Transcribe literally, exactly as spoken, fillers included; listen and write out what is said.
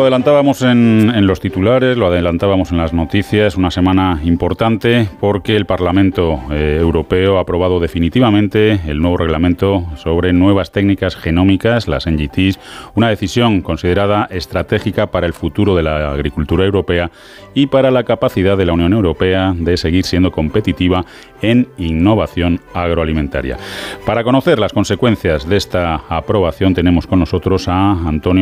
lo adelantábamos en, en los titulares, lo adelantábamos en las noticias, una semana importante porque el Parlamento eh, Europeo ha aprobado definitivamente el nuevo reglamento sobre nuevas técnicas genómicas, las N G Ts, una decisión considerada estratégica para el futuro de la agricultura europea y para la capacidad de la Unión Europea de seguir siendo competitiva en innovación agroalimentaria. Para conocer las consecuencias de esta aprobación tenemos con nosotros a Antonio